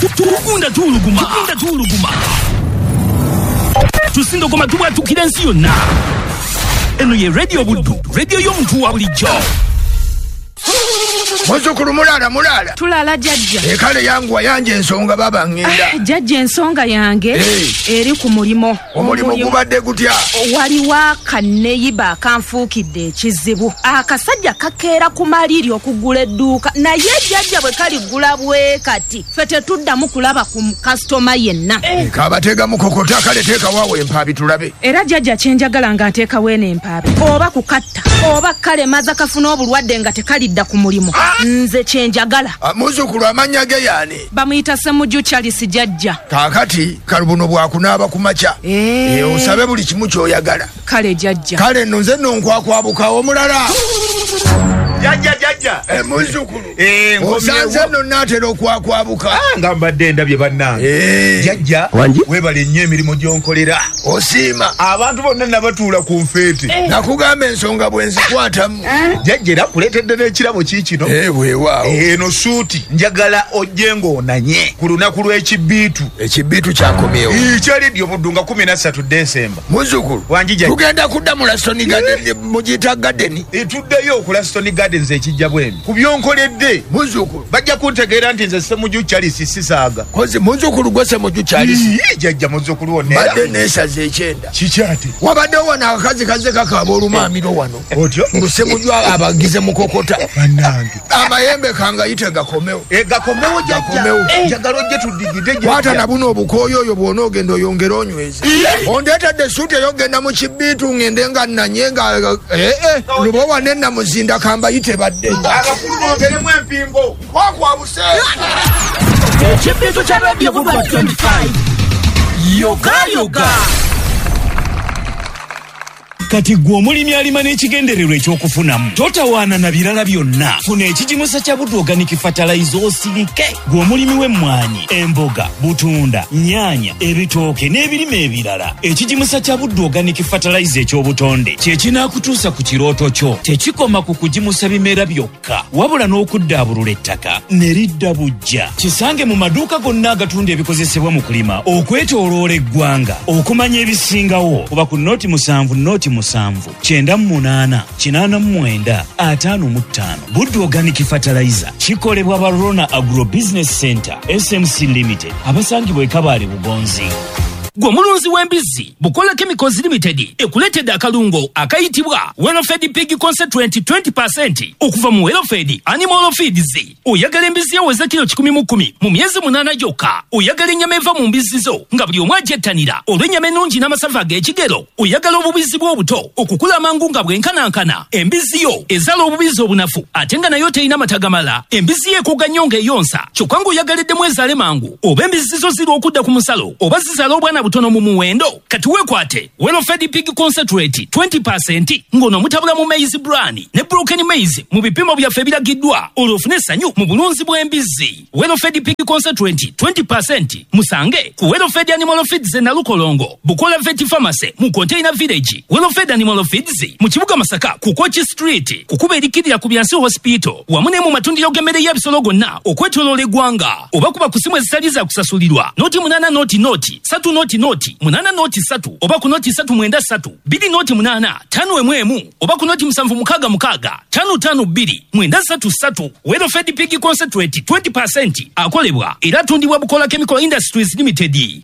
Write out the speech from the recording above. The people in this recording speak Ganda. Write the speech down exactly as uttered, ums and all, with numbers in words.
Tukunda tuluguma. Tukunda tuluguma. Tusindo koma tuwa tukirensi yonna. Eno ye radio Buddu. Radio y'omuntu wa bulijjo. Muzukulu mulala mulala. Tulala jajja. Ekale yangu yanje ensonga baba ngenda. Ah, jajja ensonga yange hey. Eri ku mulimo. Omulimo gubadde gutya? Waliwa kanneyiba kanfuukidde ekizibu. Akasajja kakeera ku maliri okugula edduuka naye jajja bwe kaligula bwe kati ffe tetuddamu kulaba ku customer yenna. Hey. Kabatega mukokota kale teeka waawe empaabi tulabe. Era jajja kyenjagala nga nteeka weene empaabi oba kukatta oba kale maza kafuna obulwadde nga tekalidda ku mulimo. Ah. Nze kyenjagala. Muzukulu amanya ge yaani? Bamuyita Ssemujju Charles jajja. Kaakati kalubuno bwakunaaba ku makya. Eh. E, osabe buli kimu ky'oyagala. Kale jajja. Kale nno nze nno nkwakwabuka omulala. Jajja jajja. E muzukulu. Eh ngomye. Osanze nno naatera okwakwabuka. Ah nga mbadde ndabye bannange. Eh. Jajja webale nnyo emirimu gy'onkolera. Osiima. Abantu bonna nabatuula ku nfeete. Eh. Nakugamba ensonga bwe nzikwatamu. Jajja era kuleetedde n'ekirabo kiikino. Eh weewaawo. Eno suuti njagala ojje ng'onanye ku lunaku lw'ekibbiitu. Ekibbiitu kyakomyewo. Kyalidyo Buddu nga kumi na ssatu Desemba. Muzukulu. Wanjija. Tugenda kudda mu Laston Garden mugiyita Garden. Etuddeyo ku Laston Garden nze ekijja bwemi. Ku byonkoledde. Muzukulu. Bajja kuntegeera nti nze Ssemujju Charles sisaaga. Kozi muzukulu gwe Ssemujju Charles. Jajja muzukulu wonna. Badde neesaze ekyenda. Kikyate. Wabaddewo wano akazi kaze kakaaba olumaamiro wano. Otyo. Ngu Ssemujju abagize mukokota. Bannange. Amayembe kangayite gakomewo. E gakomewo jajja. Gakomewo. Njagala ojje tuddigide jajja. Kwata na buno obukooyo oyo bw'onoogenda oyongera onyweze. Ondeetedde suuti eyogenda mu kibbiitu ngende nga nnanye nga eh eh lubowa ne namuzinda kambayite badde. Abakulu bongeremu empingo. Kwakwabuse. Ekibbiitu kya Radio Buddu twenty-five. Yoga yoga. Kati gwe omulimi alima n'ekigendererwa ekyokufunamu totawaana na birala byonna. Funa ekigimusa kya Buddu Organic Fertilizer osirike. Gwe omulimi w'emmwanyi, emboga, butunda, nnyaanya, ebitooke n'ebirime ebirala. Ekigimusa kya Buddu Organic Fertilizer eky'obutonde kye kinaakutuusa ku kirooto kyo. Tekikoma ku kugimusa bimera byokka wabula n'okuddaabulula ettaka ne lidda bujja. Kisange mu maduuka gonna agatunda ebikozesebwa mu kulima okwetooloola eggwanga okumanya ebisingawo kuba ku nooti musanvu nooti musanvu kyenda mu munaana kinaana mu mwenda ataano mu ttaano. Buddu Organic Fertilizer kikolebwa ba Rona Agro Business Center S M C Limited abasangibwa e Kabaale Bugonzi. Gwe mulunzi w'embizzi Bukola Chemicals Limited ekuleetedde akalungo akayitibwa Welfed Pig Concentrate twenty percent okuva mu Welfed Animal Feeds. Oyagala embizzi eweza kilo kikumi mu kkumi mu myezi munaana gyokka. Oyagala ennyama eva mu mbizzi zo nga buli omu agyettanira olw'ennyama ennungi n'amasavu ag'ekigero. Oyagala obubizzi bw'obuto okukula amangu nga bwenkanankana. Embizzi yo ezaala obubizzi obunafu ate nga nayo terina mata gamala. Embizzi yo ekuuga nnyo ng'eyonsa kyokka ng'oyagaliddemu ezaale mangu. Oba embizzi zo ziri okudda ku musalo oba zizaala obwana butono mu muwendo. Kati weekwate Welfed Pig Concentrate twenty percent ng'ono mutabula mu maize bran ne broken maize mu bipimo byaffe ebiragiddwa olwofune essanyu mu bulunzi bw'embizzi. Welfed Pig Concentrate twenty percent musange ku Welfed Animal Feeds e Nalukolongo, Bukola Vet Pharmacy mu Container Village, Welfed Animal Feeds mu kibuga Masaka ku Kochi Street, kukuba erikirira ku Byansi Hospital wamu ne mu matundiro g'emmere y'ebisolo gonna okwetooloola eggwanga. Oba kuba ku simu ezitali za kusasulirwa noti munaana noti noti satu noti noti munana noti satu oba ku noti satu mwenda satu bidi noti munana tano emu emu oba ku noti musanvu mukaga mukaga tano tano bidi mwenda satu satu. Welfed Pig Concentrate twenty percent akolebwa era tundibwa Bukola Chemical Industries Limited.